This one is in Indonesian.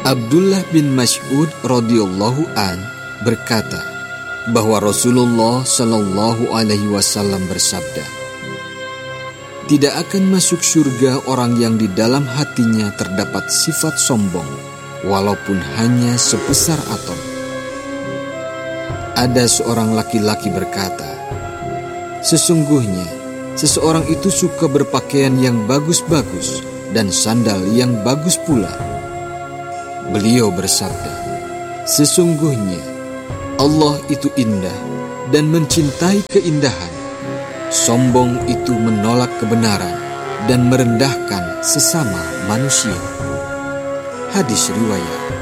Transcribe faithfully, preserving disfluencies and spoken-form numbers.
Abdullah bin Mas'ud radhiyallahu an berkata bahwa Rasulullah shallallahu alaihi wasallam bersabda, "Tidak akan masuk surga orang yang di dalam hatinya terdapat sifat sombong, walaupun hanya sebesar atom." Ada seorang laki-laki berkata, "Sesungguhnya seseorang itu suka berpakaian yang bagus-bagus dan sandal yang bagus pula." Beliau bersabda, "Sesungguhnya Allah itu indah dan mencintai keindahan. Sombong itu menolak kebenaran dan merendahkan sesama manusia." Hadis riwayat